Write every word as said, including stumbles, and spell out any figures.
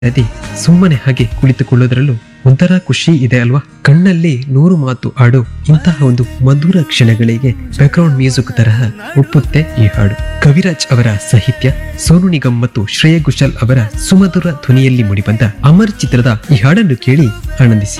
ಅದೇ ಸುಮ್ಮನೆ ಹಾಗೆ ಕುಳಿತುಕೊಳ್ಳೋದ್ರಲ್ಲೂ ಒಂಥರ ಖುಷಿ ಇದೆ ಅಲ್ವಾ. ಕಣ್ಣಲ್ಲಿ ನೂರು ಮಾತು ಆಡೋ ಇಂತಹ ಒಂದು ಮಧುರ ಕ್ಷಣಗಳಿಗೆ ಬ್ಯಾಕ್ಗ್ರೌಂಡ್ ಮ್ಯೂಸಿಕ್ ತರಹ ಒಪ್ಪುತ್ತೆ ಈ ಹಾಡು. ಕವಿರಾಜ್ ಅವರ ಸಾಹಿತ್ಯ, ಸೋನು ನಿಗಮ್ ಮತ್ತು ಶ್ರೇಯಾ ಘೋಷಾಲ್ ಅವರ ಸುಮಧುರ ಧ್ವನಿಯಲ್ಲಿ ಮೂಡಿಬಂದ ಅಮರ್ ಚಿತ್ರದ ಈ ಹಾಡನ್ನು ಕೇಳಿ ಆನಂದಿಸಿ.